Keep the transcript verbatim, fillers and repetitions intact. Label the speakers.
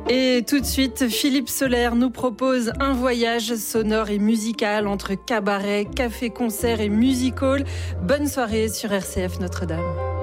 Speaker 1: Et tout de suite, Philippe Soler nous propose un voyage sonore et musical entre cabaret, café-concert et music hall. Bonne soirée sur R C F Notre-Dame.